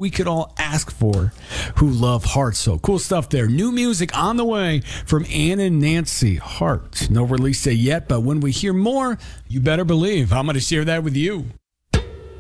we could all ask for who love Heart. So cool stuff there. New music on the way from Ann and Nancy Heart. No release date yet, but when we hear more, you better believe I'm going to share that with you.